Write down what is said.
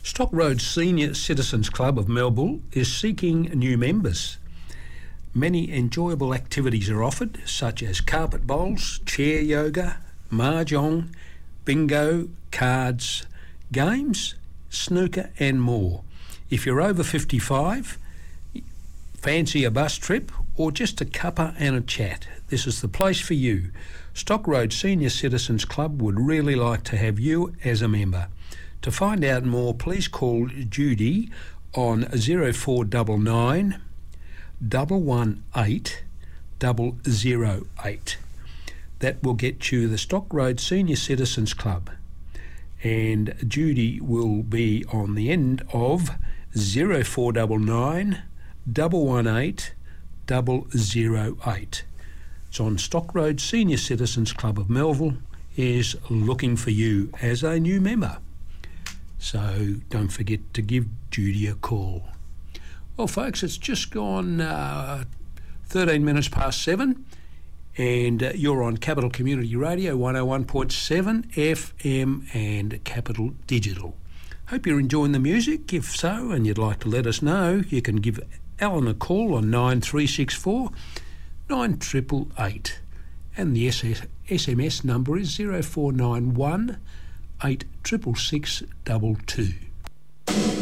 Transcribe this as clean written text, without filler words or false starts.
Stock Road Senior Citizens Club of Melville is seeking new members. Many enjoyable activities are offered, such as carpet bowls, chair yoga, mahjong, bingo, cards, games, snooker and more. If you're over 55, fancy a bus trip or just a cuppa and a chat, this is the place for you. Stock Road Senior Citizens Club would really like to have you as a member. To find out more, please call Judy on 0499 118 008. That will get you the Stock Road Senior Citizens Club. And Judy will be on the end of 0499 118 008. It's on Stock Road Senior Citizens Club of Melville is looking for you as a new member. So don't forget to give Judy a call. Well, folks, it's just gone 13 minutes past 7, and you're on Capital Community Radio 101.7 FM and Capital Digital. Hope you're enjoying the music. If so, and you'd like to let us know, you can give Alan a call on 9364 9888, and the SMS number is 0491 866 22.